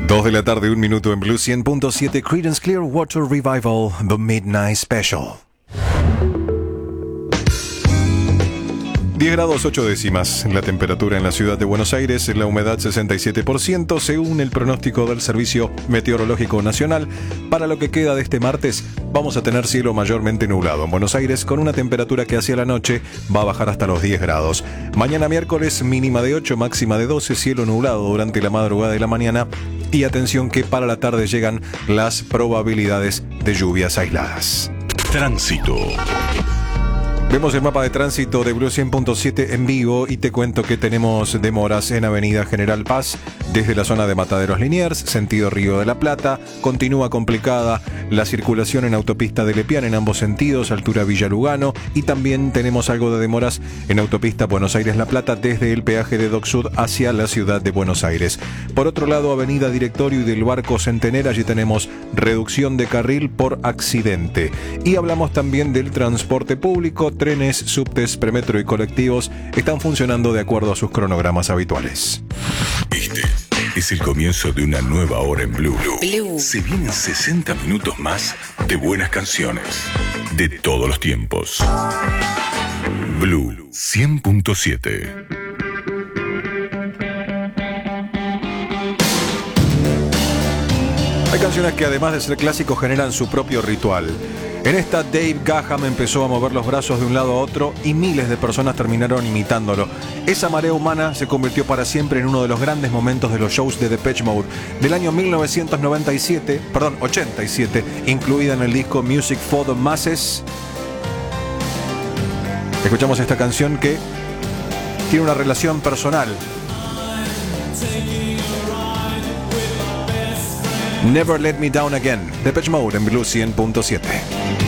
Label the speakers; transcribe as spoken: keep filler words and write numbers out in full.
Speaker 1: Dos de la tarde, un minuto en Blue cien punto siete, Creedence Clearwater Revival, The Midnight Special. diez grados ocho décimas la temperatura en la ciudad de Buenos Aires, la humedad sesenta y siete por ciento según el pronóstico del Servicio Meteorológico Nacional. Para lo que queda de este martes vamos a tener cielo mayormente nublado en Buenos Aires con una temperatura que hacia la noche va a bajar hasta los diez grados. Mañana miércoles mínima de ocho, máxima de doce, cielo nublado durante la madrugada de la mañana y atención que para la tarde llegan las probabilidades de lluvias aisladas.
Speaker 2: Tránsito.
Speaker 1: Vemos el mapa de tránsito de Blue cien punto siete en vivo y te cuento que tenemos demoras en Avenida General Paz desde la zona de Mataderos Liniers, sentido Río de la Plata. Continúa complicada la circulación en autopista de Lepián en ambos sentidos, altura Villa Lugano, y también tenemos algo de demoras en autopista Buenos Aires-La Plata desde el peaje de Dock Sud hacia la ciudad de Buenos Aires. Por otro lado, Avenida Directorio y del Barco Centener, allí tenemos reducción de carril por accidente. Y hablamos también del transporte público. Trenes, subtes, premetro y colectivos están funcionando de acuerdo a sus cronogramas habituales.
Speaker 2: Este es el comienzo de una nueva hora en Blue.
Speaker 3: Blue.
Speaker 2: Se vienen sesenta minutos más de buenas canciones de todos los tiempos. Blue cien punto siete.
Speaker 1: Hay canciones que además de ser clásicos generan su propio ritual. En esta, Dave Gahan empezó a mover los brazos de un lado a otro y miles de personas terminaron imitándolo. Esa marea humana se convirtió para siempre en uno de los grandes momentos de los shows de Depeche Mode del año mil novecientos noventa y siete, perdón, ochenta y siete, incluida en el disco Music for the Masses. Escuchamos esta canción que tiene una relación personal. Never Let Me Down Again, Depeche Mode en Blue cien punto siete.